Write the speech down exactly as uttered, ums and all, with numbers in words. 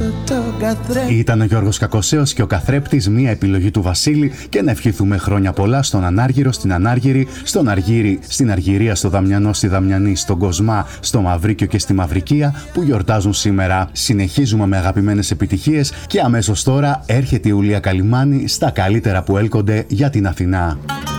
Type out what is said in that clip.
Ήταν ο Γιώργος Κακοσέος και ο Καθρέπτης, μια επιλογή του Βασίλη, και να ευχηθούμε χρόνια πολλά στον Ανάργυρο, στην Ανάργυρη, στον Αργύρη, στην Αργυρία, στο Δαμιανό, στη Δαμιανή, στον Κοσμά, στο Μαυρίκιο και στη Μαυρικία που γιορτάζουν σήμερα. Συνεχίζουμε με αγαπημένες επιτυχίες και αμέσως τώρα έρχεται η Ουλία Καλιμάνη στα καλύτερα που έλκονται για την Αθηνά.